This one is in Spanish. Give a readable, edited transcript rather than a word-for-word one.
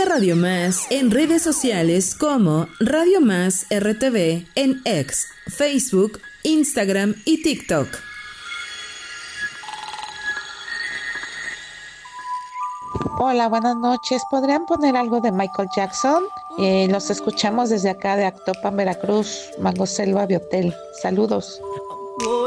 a Radio Más en redes sociales como Radio Más RTV en X, Facebook, Instagram y TikTok. Hola, buenas noches. ¿Podrían poner algo de Michael Jackson? Los escuchamos desde acá de Actopan, Veracruz, Mango Selva, Biotel. Saludos.